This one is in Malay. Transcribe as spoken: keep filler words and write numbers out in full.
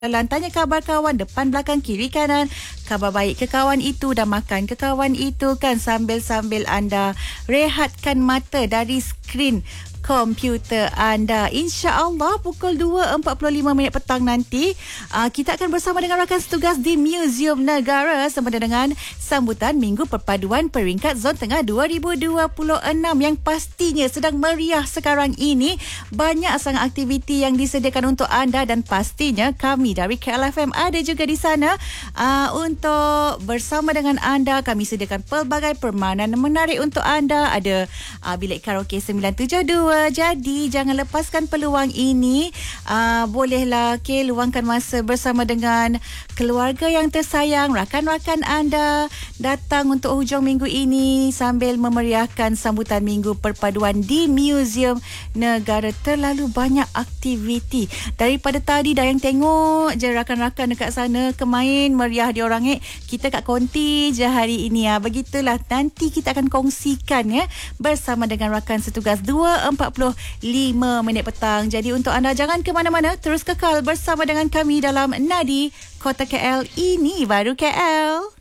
Jalan, tanya khabar kawan depan belakang kiri kanan, khabar baik ke kawan itu dan makan ke kawan itu kan, sambil-sambil anda rehatkan mata dari skrin komputer anda. InsyaAllah pukul dua empat puluh lima minit petang nanti uh, kita akan bersama dengan rakan setugas di Muzium Negara sempena dengan sambutan Minggu Perpaduan Peringkat Zon Tengah dua ribu dua puluh enam yang pastinya sedang meriah sekarang ini. Banyak sangat aktiviti yang disediakan untuk anda dan pastinya kami dari K L F M ada juga di sana uh, untuk bersama dengan anda. Kami sediakan pelbagai permainan menarik untuk anda. Ada uh, bilik karaoke sembilan tujuh dua. Jadi jangan lepaskan peluang ini. Uh, bolehlah okay, luangkan masa bersama dengan keluarga yang tersayang, rakan-rakan anda, datang untuk hujung minggu ini sambil memeriahkan sambutan Minggu Perpaduan di Muzium Negara. Terlalu banyak aktiviti. Daripada tadi dah yang tengok je rakan-rakan dekat sana kemain meriah diorang eh. Kita kat konti je hari ini ya. Begitulah, nanti kita akan kongsikan ya bersama dengan rakan setugas dua empat puluh lima minit petang. Jadi untuk anda jangan ke mana-mana, terus kekal bersama dengan kami dalam Nadi Kota K L. Ini baru K L.